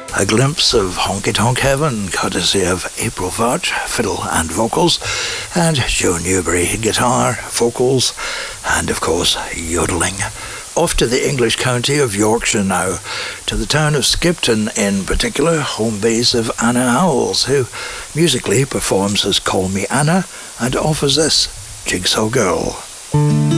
A glimpse of honky-tonk heaven, courtesy of April Varch, fiddle and vocals, and Joe Newberry, guitar, vocals, and of course, yodeling. Off to the English county of Yorkshire now, to the town of Skipton in particular, home base of Anna Howells, who musically performs as Call Me Anna and offers this, Jigsaw Girl.